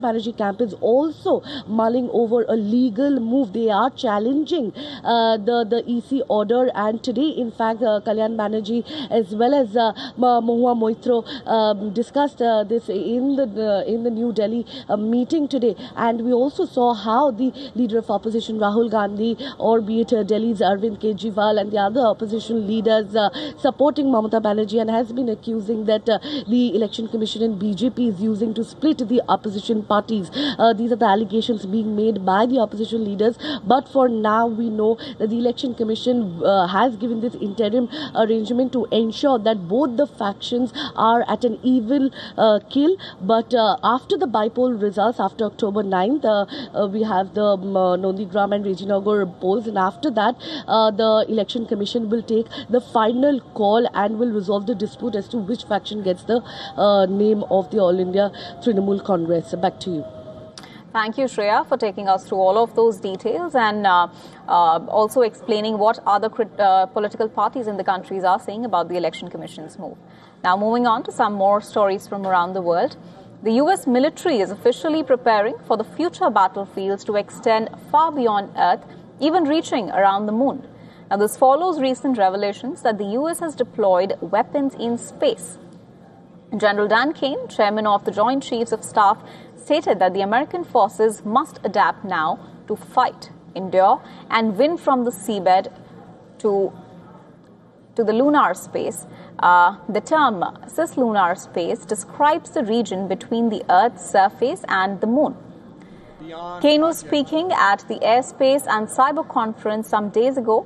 Banerjee camp is also mulling over a legal move. They are challenging the EC order, and today, in fact, Kalyan Banerjee as well as Mahua Moitro discussed this in the New Delhi meeting today. And we also saw how the leader of opposition Rahul Gandhi, or be it Delhi's Arvind Kejriwal and the other opposition leaders supporting Mamata Banerjee, and has been accusing that the Election Commission and BJP is using to split the opposition parties. These are the allegations being made by the opposition leaders. But for now, we know that the Election Commission has given this interim arrangement to ensure that both the factions are at an even kill. But after the by-poll results, after October 9th, we have the Nondigram and Rajinagar polls, and after that, the Election Commission will take the final call and will resolve the dispute as to which faction gets the name of the All India Trinamool Congress. Back to you. Thank you, Shreya, for taking us through all of those details and also explaining what other political parties in the countries are saying about the Election Commission's move. Now, moving on to some more stories from around the world. The US military is officially preparing for the future battlefields to extend far beyond Earth, even reaching around the moon. Now, this follows recent revelations that the US has deployed weapons in space. General Dan Kane, chairman of the Joint Chiefs of Staff, stated that the American forces must adapt now to fight, endure, and win from the seabed to the lunar space. The term cislunar space describes the region between the Earth's surface and the moon. Kane was speaking at the Airspace and Cyber Conference some days ago.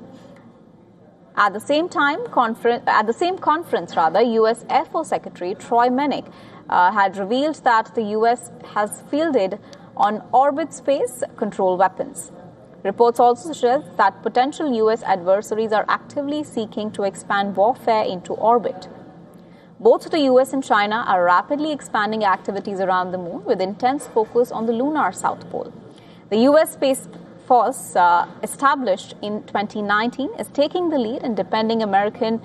At the same conference, U.S. Air Force Secretary Troy Mennick had revealed that the U.S. has fielded on-orbit space control weapons. Reports also suggest that potential U.S. adversaries are actively seeking to expand warfare into orbit. Both the U.S. and China are rapidly expanding activities around the moon with intense focus on the lunar South Pole. The U.S. Space Force, established in 2019, is taking the lead in defending American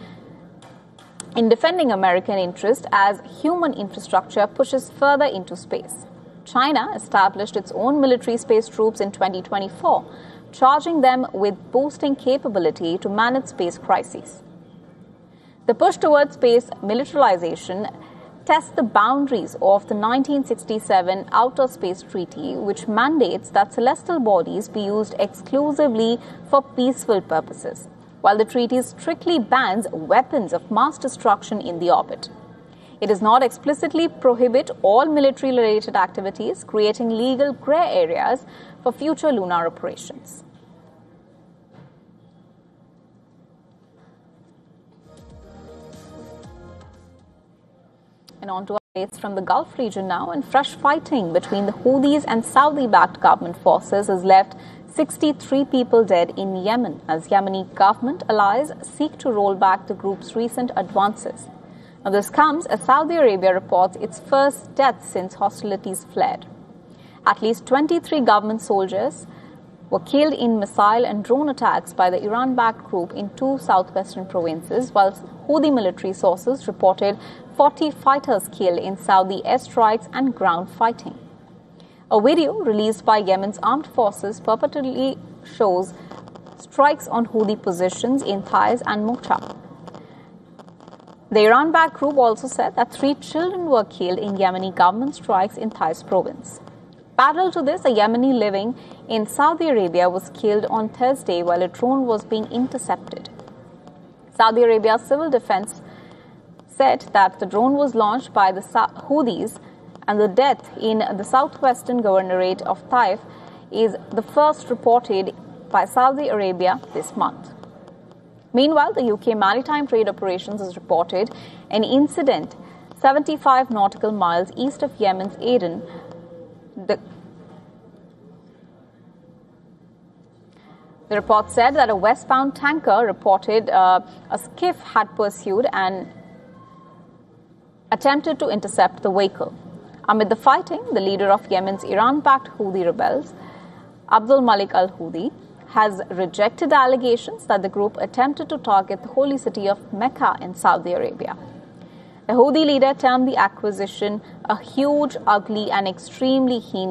interest as human infrastructure pushes further into space. China established its own military space troops in 2024, charging them with boosting capability to manage space crises. The push towards space militarization tests the boundaries of the 1967 Outer Space Treaty, which mandates that celestial bodies be used exclusively for peaceful purposes, while the treaty strictly bans weapons of mass destruction in the orbit. It does not explicitly prohibit all military-related activities, creating legal grey areas for future lunar operations. And on to updates from the Gulf region now, and fresh fighting between the Houthis and Saudi-backed government forces has left 63 people dead in Yemen as Yemeni government allies seek to roll back the group's recent advances. Now, this comes as Saudi Arabia reports its first death since hostilities flared. At least 23 government soldiers were killed in missile and drone attacks by the Iran-backed group in two southwestern provinces, while Houthi military sources reported 40 fighters killed in Saudi airstrikes and ground fighting. A video released by Yemen's armed forces purportedly shows strikes on Houthi positions in Taiz and Mocha. The Iran-backed group also said that 3 children were killed in Yemeni government strikes in Taiz province. Parallel to this, a Yemeni living in Saudi Arabia was killed on Thursday while a drone was being intercepted. Saudi Arabia's civil defense said that the drone was launched by the Houthis, and the death in the southwestern governorate of Taif is the first reported by Saudi Arabia this month. Meanwhile, the UK Maritime Trade Operations has reported an incident 75 nautical miles east of Yemen's Aden. The report said that a westbound tanker reported a skiff had pursued and attempted to intercept the vehicle. Amid the fighting, the leader of Yemen's Iran-backed Houthi rebels, Abdul Malik al-Houthi, has rejected allegations that the group attempted to target the holy city of Mecca in Saudi Arabia. The Houthi leader termed the acquisition a huge, ugly and extremely heinous